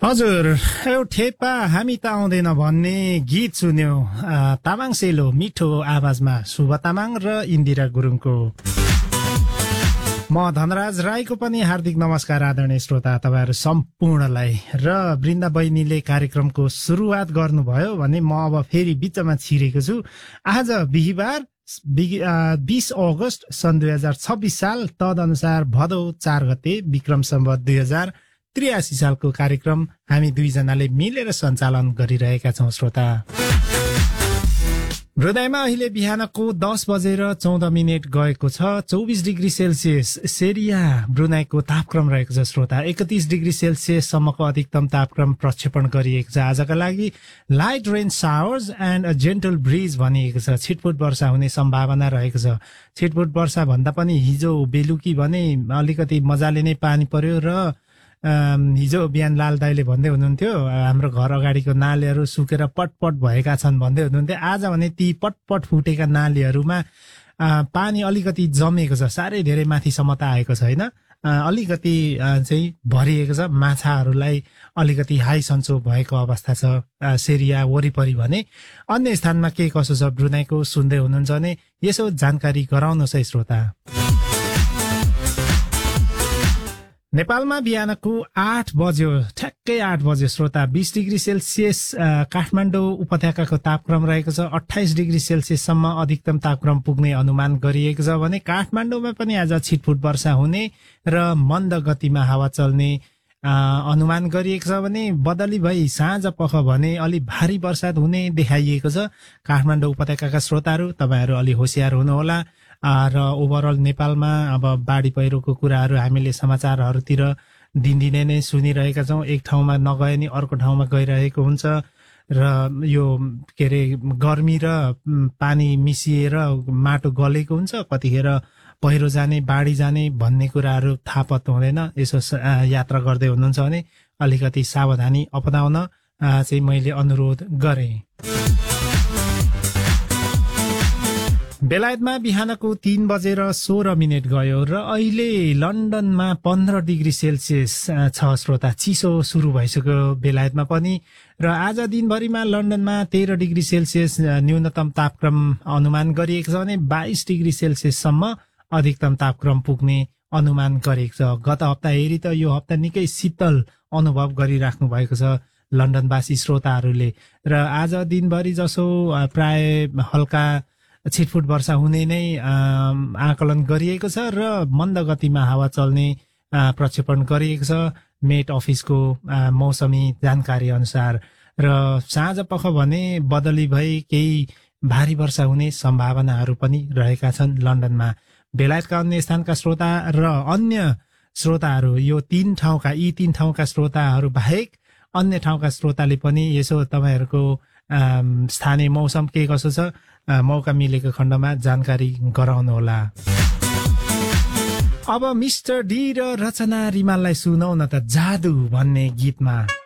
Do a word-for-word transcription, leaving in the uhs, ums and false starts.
हजुर ठेपा हामी त आउँदैन भन्ने गीत सुन्यो तामाङ सेलो मिठो आवाजमा शुभ तामाङ र इन्दिरा गुरुङको। म धनराज राईको पनि हार्दिक नमस्कार आदरणीय श्रोता तपाईहरु सम्पूर्णलाई। र वृन्दा बहिनीले कार्यक्रमको सुरुवात गर्नुभयो भने म अब फेरि बिचमा छिरेको छु। आज बिहीबार बीस अगस्त सन् दुई हजार छब्बीस साल तदनुसार भदौ चार गते विक्रम सम्वत दुई हजार त्रियासी सालको कार्यक्रम हामी दुईजनाले मिलेर सञ्चालन गरिरहेका छौं श्रोता। हृदयमा अहिले बिहानको दस बजेर चौध मिनट गएको छ। चौबिस डिग्री सेल्सियस सेरिया ब्रुनाईको तापक्रम रहेको छ श्रोता। एकतीस डिग्री सेल्सियस सम्मको अधिकतम तापक्रम प्रक्षेपण गरिएको छ। आजका लागि light rain showers and a gentle bridge भनिएको छ। छिटफुट वर्षा हुने सम्भावना रहेको छ। छिटफुट वर्षा भन्दा पनि हिजो बेलुकी भने अलिकति मजाले नै पानी पर्यो र हिजो बिहान लाल दाइले भन्दै हुनुहुन्थ्यो हाम्रो घर अगाडिको नालीहरू सुकेर पटपट भएका छन् भन्दै हुनुहुन्थ्यो। आज भने ती पटपट फुटेका नालीहरूमा पानी अलिकति जमेको छ, साह्रै धेरै माथिसम्म त आएको छैन, अलिकति चाहिँ भरिएको छ। माछाहरूलाई अलिकति हाई सन्चो भएको अवस्था छ सेरिया वरिपरि भने। अन्य स्थानमा के कसो छ ब्रुनाईको सुन्दै हुनुहुन्छ भने यसो जानकारी गराउनुहोस् है श्रोता। नेपालमा बिहानको आठ बज्यो, ठ्याक्कै आठ बज्यो श्रोता। बीस डिग्री सेल्सियस काठमाडौँ उपत्यकाको तापक्रम रहेको छ। अट्ठाइस डिग्री सेल्सियससम्म अधिकतम तापक्रम पुग्ने अनुमान गरिएको छ भने काठमाडौँमा पनि आज छिटफुट वर्षा हुने र मन्द गतिमा हावा चल्ने अनुमान गरिएको छ भने बदली भई साँझ पख भने अलि भारी वर्षा हुने देखाइएको छ। काठमाडौँ उपत्यकाका श्रोताहरू तपाईहरु अलि होशियार हुनुहोला। र ओभरअल नेपालमा अब बाढी पहिरोको कुराहरू हामीले समाचारहरूतिर दिनदिनै नै सुनिरहेका छौं। एक ठाउँमा नगए नि अर्को ठाउँमा गइरहेको हुन्छ र यो के अरे गर्मी र पानी मिसिएर माटो गलेको हुन्छ। कतिखेर पहिरो जाने बाढी जाने भन्ने कुराहरू थाहा पत्तो हुँदैन। यसो यात्रा गर्दै हुनुहुन्छ भने अलिकति सावधानी अपनाउन चाहिँ मैले अनुरोध गरेँ। बेलायतमा बिहानको तीन बजेर सोह्र मिनट गयो र अहिले लन्डनमा पन्ध्र डिग्री सेल्सियस छ श्रोता। चिसो सुरु भइसक्यो बेलायतमा पनि। र आज दिनभरिमा लन्डनमा तेह्र डिग्री सेल्सियस न्यूनतम तापक्रम अनुमान गरिएको छ भने बाइस डिग्री सेल्सियससम्म अधिकतम तापक्रम पुग्ने अनुमान गरिएको छ। गत हप्ता हेरी त यो हप्ता निकै शीतल अनुभव गरिराख्नु भएको छ लन्डनवासी श्रोताहरूले। र आज दिनभरि जसो प्राय हल्का छिटफुट वर्षा हुने नै आकलन गरिएको छ र मन्द गतिमा हावा चल्ने प्रक्षेपण गरिएको छ मेट अफिसको मौसमी जानकारी अनुसार। र साँझ पख भने बदली भई केही भारी वर्षा हुने सम्भावनाहरू पनि रहेका छन् लन्डनमा। बेलायतका अन्य स्थानका श्रोता र अन्य श्रोताहरू यो तीन ठाउँका यी तीन ठाउँका श्रोताहरू बाहेक अन्य ठाउँका श्रोताले पनि यसो तपाईहरुको स्थानीय मौसम के कसो छ मौका मिलेको खण्डमा जानकारी गराउनुहोला। अब मिस्टर डी र रचना रिमाललाई सुनौ न त जादु भन्ने गीतमा।